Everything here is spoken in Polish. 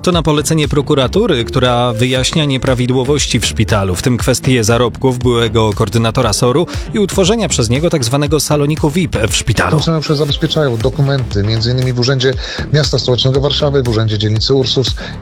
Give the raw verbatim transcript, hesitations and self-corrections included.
To na polecenie prokuratury, która wyjaśnia nieprawidłowości w szpitalu, w tym kwestie zarobków byłego koordynatora soru i utworzenia przez niego tak zwanego saloniku V I P w szpitalu. Funkcjonariusze zabezpieczają dokumenty, między innymi w Urzędzie Miasta Stołecznego Warszawy, w Urzędzie Dzielnicy Ursus